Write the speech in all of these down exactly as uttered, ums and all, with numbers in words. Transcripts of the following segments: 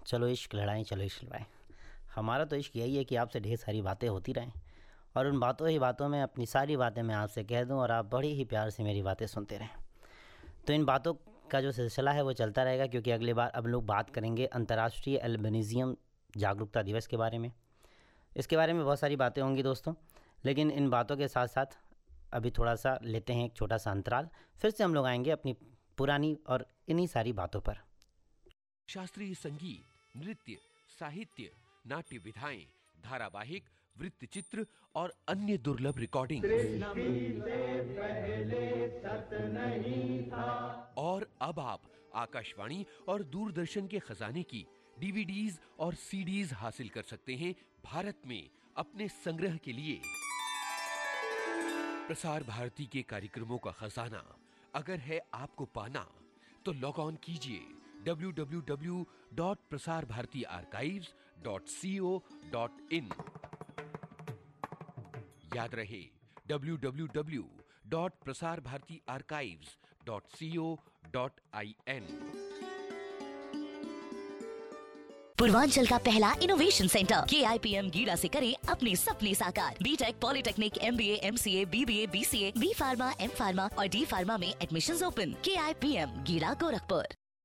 चलो इश्क लड़ाएं, चलो इश्क लड़ाएं। हमारा तो इश्क यही है कि आपसे ढेर सारी बातें होती रहें और उन बातों ही बातों में अपनी सारी बातें मैं आपसे कह दूं और आप बड़ी ही प्यार से मेरी बातें सुनते रहें। तो इन बातों का जो सिलसिला है वो चलता रहेगा, क्योंकि अगली बार अब लोग बात करेंगे अंतर्राष्ट्रीय एल्बिनिज़म जागरूकता दिवस के बारे में। इसके बारे में बहुत सारी बातें होंगी दोस्तों, लेकिन इन बातों के साथ साथ अभी थोड़ा सा लेते हैं एक छोटा सा अंतराल। फिर से हम लोग आएंगे अपनी पुरानी और इन्हीं सारी बातों पर। शास्त्रीय संगीत, नृत्य, साहित्य, नाट्य विधाएं, धारावाहिक, वृत्तचित्र और अन्य दुर्लभ रिकॉर्डिंग। और अब आप आकाशवाणी और दूरदर्शन के खजाने की डीवीडीज और सीडीज हासिल कर सकते हैं भारत में अपने संग्रह के लिए। प्रसार भारती के कार्यक्रमों का खजाना अगर है आपको पाना, तो लॉग ऑन कीजिए W W W dot Prasar Bharati archives dot C O dot in. याद रहे W W W dot Prasar Bharati archives dot C O dot I N. Purvanchal का पहला इनोवेशन सेंटर के आई पी एम गीड़ा से करें अपने सपने साकार। BTech, polytechnic, MBA, MCA, BBA, BCA, B pharma, M pharma और डी फार्मा में एडमिशंस ओपन। के आई पी एम गीड़ा, गोरखपुर।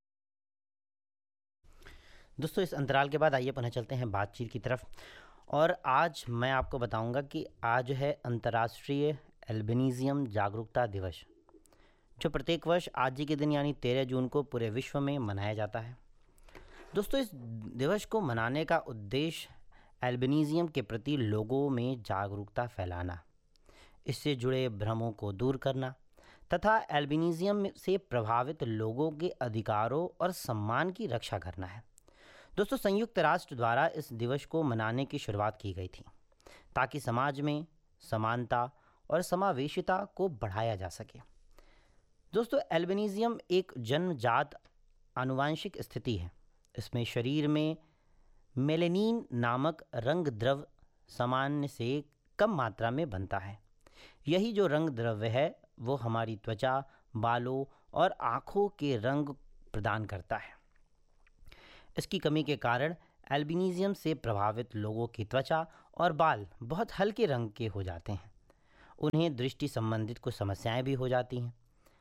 दोस्तों, इस अंतराल के बाद आइए पुनः चलते हैं बातचीत की तरफ। और आज मैं आपको बताऊंगा कि आज है अंतर्राष्ट्रीय एल्बिनिज़म जागरूकता दिवस, जो प्रत्येक वर्ष आज ही के दिन यानी तेरह जून को पूरे विश्व में मनाया जाता है। दोस्तों, इस दिवस को मनाने का उद्देश्य एल्बिनिज़म के प्रति लोगों में जागरूकता फैलाना, इससे जुड़े भ्रमों को दूर करना तथा एल्बिनिज़म से प्रभावित लोगों के अधिकारों और सम्मान की रक्षा करना है। दोस्तों, संयुक्त राष्ट्र द्वारा इस दिवस को मनाने की शुरुआत की गई थी ताकि समाज में समानता और समावेशिता को बढ़ाया जा सके। दोस्तों, एल्बिनिज़म एक जन्मजात आनुवांशिक स्थिति है। इसमें शरीर में मेलेनिन नामक रंग द्रव्य सामान्य से कम मात्रा में बनता है। यही जो रंग द्रव्य है वो हमारी त्वचा, बालों और आँखों के रंग प्रदान करता है। इसकी कमी के कारण एल्बिनिज़म से प्रभावित लोगों की त्वचा और बाल बहुत हल्के रंग के हो जाते हैं। उन्हें दृष्टि संबंधित कुछ समस्याएं भी हो जाती हैं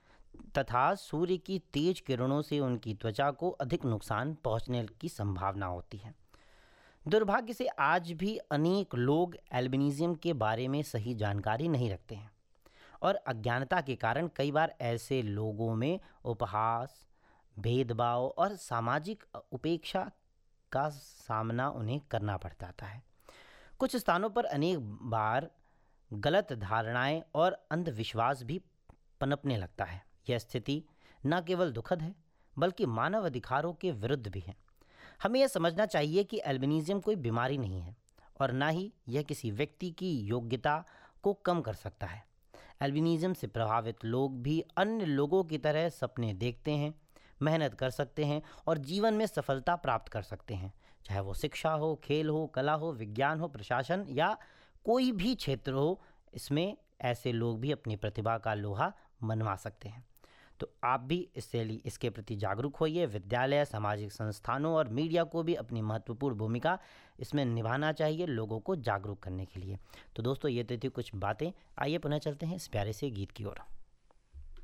तथा सूर्य की तेज किरणों से उनकी त्वचा को अधिक नुकसान पहुंचने की संभावना होती है। दुर्भाग्य से आज भी अनेक लोग एल्बिनिज़म के बारे में सही जानकारी नहीं रखते हैं और अज्ञानता के कारण कई बार ऐसे लोगों में उपहास, भेदभाव और सामाजिक उपेक्षा का सामना उन्हें करना पड़ जाता है। कुछ स्थानों पर अनेक बार गलत धारणाएं और अंधविश्वास भी पनपने लगता है। यह स्थिति न केवल दुखद है बल्कि मानव अधिकारों के विरुद्ध भी है। हमें यह समझना चाहिए कि एल्बिनिज़म कोई बीमारी नहीं है और न ही यह किसी व्यक्ति की योग्यता को कम कर सकता है। एल्बिनिज़म से प्रभावित लोग भी अन्य लोगों की तरह सपने देखते हैं, मेहनत कर सकते हैं और जीवन में सफलता प्राप्त कर सकते हैं, चाहे वो शिक्षा हो, खेल हो, कला हो, विज्ञान हो, प्रशासन या कोई भी क्षेत्र हो। इसमें ऐसे लोग भी अपनी प्रतिभा का लोहा मनवा सकते हैं। तो आप भी इससे इसके प्रति जागरूक होइए। विद्यालय, सामाजिक संस्थानों और मीडिया को भी अपनी महत्वपूर्ण भूमिका इसमें निभाना चाहिए लोगों को जागरूक करने के लिए। तो दोस्तों, ये तो थी कुछ बातें। आइए पुनः चलते हैं इस प्यारे से गीत की ओर।